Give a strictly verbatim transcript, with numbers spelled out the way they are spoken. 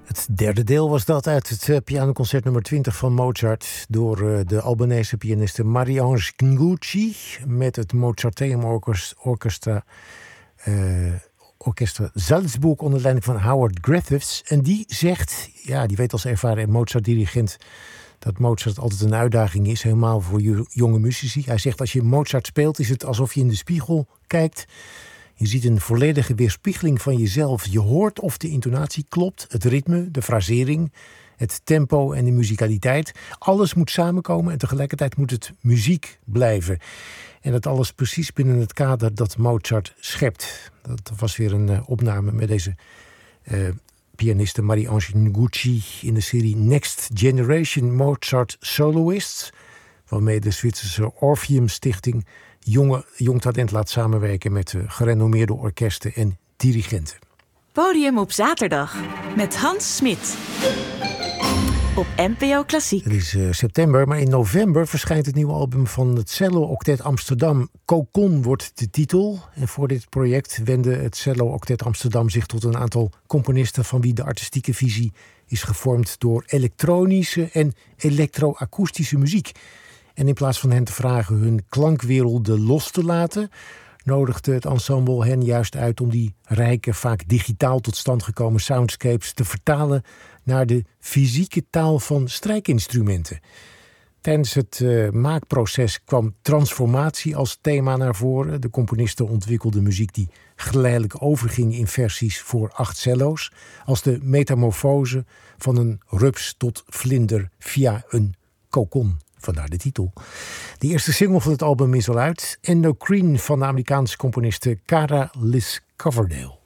Het derde deel was dat uit het uh, pianoconcert nummer twintig van Mozart door uh, de Albanese pianiste Marie-Ange Nguci met het Mozarteum Orchestra, uh, Orchestra Salzburg onder leiding van Howard Griffiths. En die zegt, ja, die weet als ervaren Mozart-dirigent dat Mozart altijd een uitdaging is, helemaal voor jonge muzici. Hij zegt, als je Mozart speelt, is het alsof je in de spiegel kijkt. Je ziet een volledige weerspiegeling van jezelf. Je hoort of de intonatie klopt, het ritme, de frasering, het tempo en de muzikaliteit. Alles moet samenkomen en tegelijkertijd moet het muziek blijven. En dat alles precies binnen het kader dat Mozart schept. Dat was weer een uh, opname met deze uh, pianiste Marie-Ange Nguci in de serie Next Generation Mozart Soloists, waarmee de Zwitserse Orpheum Stichting jonge, jong talent laat samenwerken met uh, gerenommeerde orkesten en dirigenten. Podium op zaterdag met Hans Smit op N P O Klassiek. Het is uh, september, maar in november verschijnt het nieuwe album van het Cello Octet Amsterdam. Cocon wordt de titel. En voor dit project wendde het Cello Octet Amsterdam zich tot een aantal componisten van wie de artistieke visie is gevormd door elektronische en elektroakoestische muziek. En in plaats van hen te vragen hun klankwerelden los te laten, nodigde het ensemble hen juist uit om die rijke, vaak digitaal tot stand gekomen soundscapes te vertalen naar de fysieke taal van strijkinstrumenten. Tijdens het uh, maakproces kwam transformatie als thema naar voren. De componisten ontwikkelden muziek die geleidelijk overging in versies voor acht cello's, als de metamorfose van een rups tot vlinder via een cocon. Vandaar de titel. De eerste single van het album is al uit. Endocrine van de Amerikaanse componiste Cara Liz Coverdale.